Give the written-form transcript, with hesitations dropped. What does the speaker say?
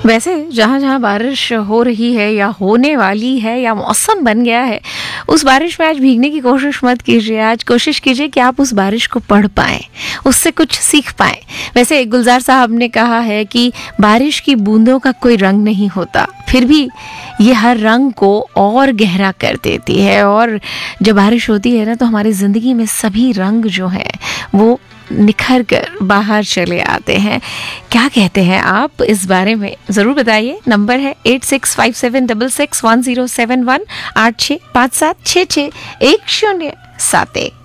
वैसे जहाँ जहाँ बारिश हो रही है या होने वाली है या मौसम बन गया है, उस बारिश में आज भीगने की कोशिश मत कीजिए। आज कोशिश कीजिए कि आप उस बारिश को पढ़ पाएं, उससे कुछ सीख पाएं। वैसे गुलजार साहब ने कहा है कि बारिश की बूंदों का कोई रंग नहीं होता, फिर भी ये हर रंग को और गहरा कर देती है। और जब बारिश होती है ना, तो हमारी ज़िंदगी में सभी रंग जो हैं वो निखर कर बाहर चले आते हैं। क्या कहते हैं आप इस बारे में, ज़रूर बताइए। नंबर है 8657661071, 8657661071।